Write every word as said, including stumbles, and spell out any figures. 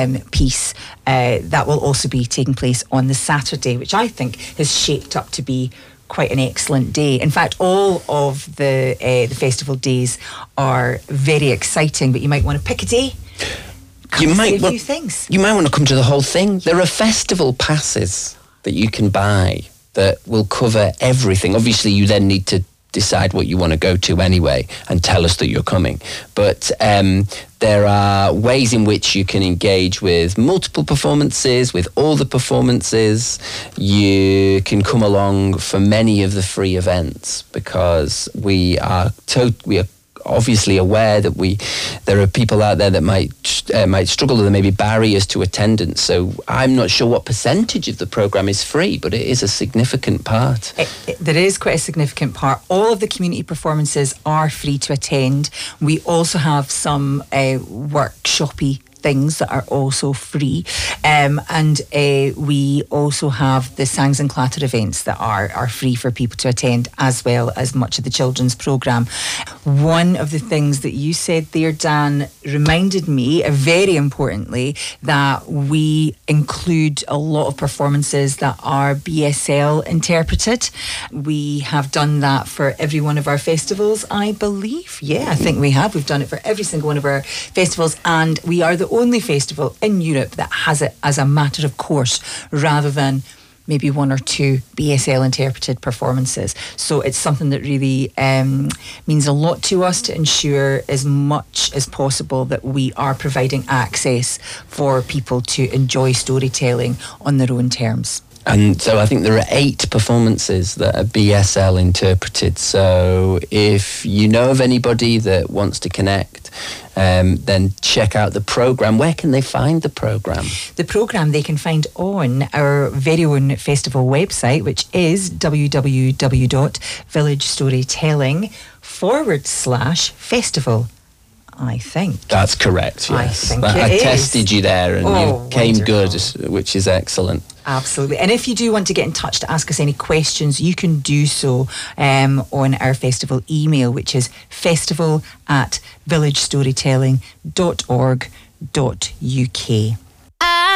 um, piece uh, that will also be taking place on the Saturday, which I think has shaped up to be quite an excellent day. In fact, all of the uh, the festival days are very exciting, but you might want to pick a day. You might, a well, few things. you might want to come to the whole thing. There are festival passes that you can buy that will cover everything. Obviously, you then need to decide what you want to go to anyway and tell us that you're coming. But um, there are ways in which you can engage with multiple performances, with all the performances. You can come along for many of the free events because we are to- we are obviously aware that we there are people out there that might uh, might struggle. There may be barriers to attendance, so I'm not sure what percentage of the programme is free, but it is a significant part. It, it, there is quite a significant part. All of the community performances are free to attend. We also have some uh, workshoppy things that are also free, um, and uh, we also have the Sangs and Clatter events that are, are free for people to attend, as well as much of the children's programme. One of the things that you said there, Dan, reminded me, uh, very importantly, that we include a lot of performances that are B S L interpreted. We have done that for every one of our festivals, I believe. Yeah, I think we have. We've done it for every single one of our festivals, and we are the only festival in Europe that has it as a matter of course rather than maybe one or two B S L interpreted performances. So it's something that really um, means a lot to us to ensure as much as possible that we are providing access for people to enjoy storytelling on their own terms. And so I think there are eight performances that are B S L interpreted. So if you know of anybody that wants to connect, um, then check out the programme. Where can they find the programme? The programme they can find on our very own festival website, which is www.villagestorytelling forward slash festival. I think. That's correct, yes. I think that, it I is. tested you there and Oh, you came wonderful. good, which is excellent. Absolutely. And if you do want to get in touch to ask us any questions, you can do so um, on our festival email, which is festival at villagestorytelling dot org dot uk.